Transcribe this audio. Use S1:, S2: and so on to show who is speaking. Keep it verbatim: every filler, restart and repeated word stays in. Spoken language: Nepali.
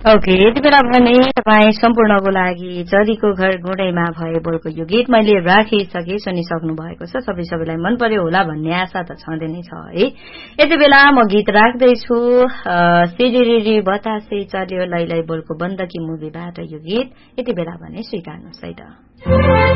S1: ओके यति बेला भने तपाईँ सम्पूर्णको लागि जरीको घर गुडैमा भए बोलको यो गीत मैले राखिसके सुनिसक्नु भएको छ। सबै सबैलाई मन पर्यो होला भन्ने आशा त छँदै नै छ है। यति बेला म गीत राख्दैछु सिरिरी बतासे चल्यो लैलै बोलको बन्दकी मुभीबाट यो गीत। यति बेला भने स्वीकार्नुहोस् है त।